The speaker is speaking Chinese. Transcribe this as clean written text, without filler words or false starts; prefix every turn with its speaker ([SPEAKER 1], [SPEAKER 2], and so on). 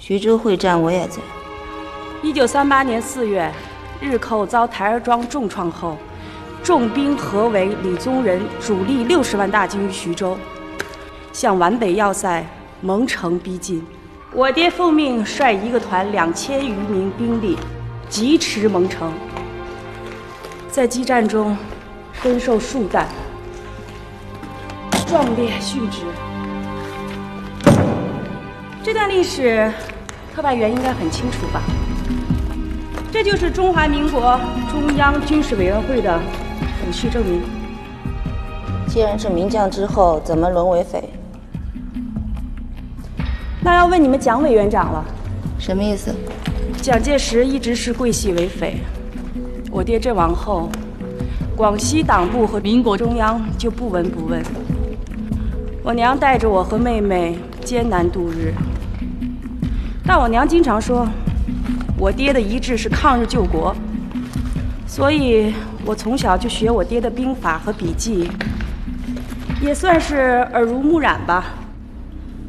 [SPEAKER 1] 徐州会战我也在。
[SPEAKER 2] 1938年4月，日寇遭台儿庄重创后，重兵合围李宗仁主力60万大军于徐州，向皖北要塞蒙城逼近。我爹奉命率一个团2000余名兵力疾驰蒙城，在激战中身受数弹，壮烈殉职。这段历史，特派员应该很清楚吧？这就是中华民国中央军事委员会的手续证明。
[SPEAKER 1] 既然是名将之后，怎么沦为匪？
[SPEAKER 2] 那要问你们蒋委员长了。
[SPEAKER 1] 什么意思？
[SPEAKER 2] 蒋介石一直是桂系为匪，我爹阵亡后，广西党部和民国中央就不闻不问。我娘带着我和妹妹艰难度日，但我娘经常说，我爹的遗志是抗日救国，所以我从小就学我爹的兵法和笔记，也算是耳濡目染吧。